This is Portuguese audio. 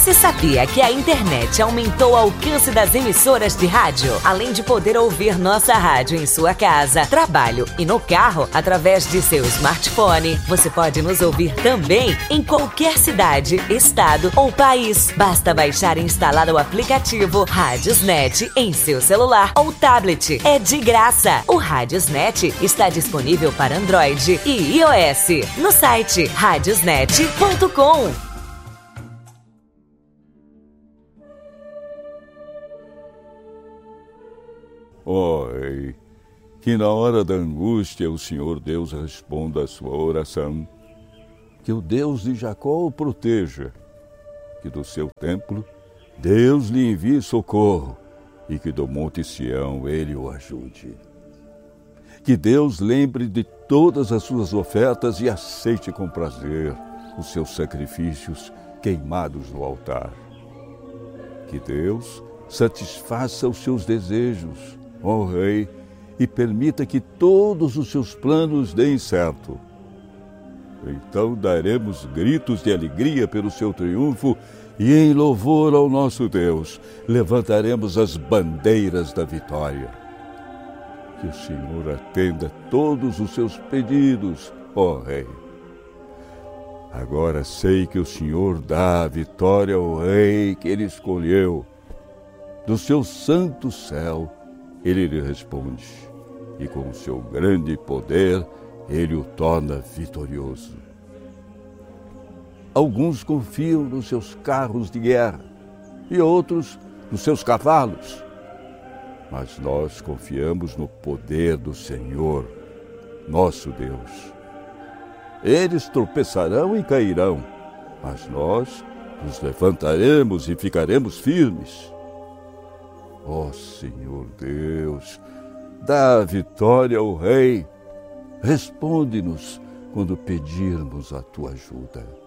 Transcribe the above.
Você sabia que a internet aumentou o alcance das emissoras de rádio? Além de poder ouvir nossa rádio em sua casa, trabalho e no carro, através de seu smartphone, você pode nos ouvir também em qualquer cidade, estado ou país. Basta baixar e instalar o aplicativo Radiosnet em seu celular ou tablet. É de graça. O Radiosnet está disponível para Android e iOS no site radiosnet.com. Oi, que na hora da angústia o Senhor Deus responda a sua oração, que o Deus de Jacó o proteja, que do seu templo Deus lhe envie socorro e que do monte Sião ele o ajude. Que Deus lembre de todas as suas ofertas e aceite com prazer os seus sacrifícios queimados no altar. Que Deus satisfaça os seus desejos, ó Rei, e permita que todos os seus planos deem certo. Então daremos gritos de alegria pelo seu triunfo e em louvor ao nosso Deus levantaremos as bandeiras da vitória. Que o Senhor atenda todos os seus pedidos, ó Rei. Agora sei que o Senhor dá a vitória ao Rei que ele escolheu. Do seu santo céu, ele lhe responde, e com o seu grande poder, ele o torna vitorioso. Alguns confiam nos seus carros de guerra, e outros nos seus cavalos. Mas nós confiamos no poder do Senhor, nosso Deus. Eles tropeçarão e cairão, mas nós nos levantaremos e ficaremos firmes. Ó Senhor Deus, dá a vitória ao Rei. Responde-nos quando pedirmos a tua ajuda.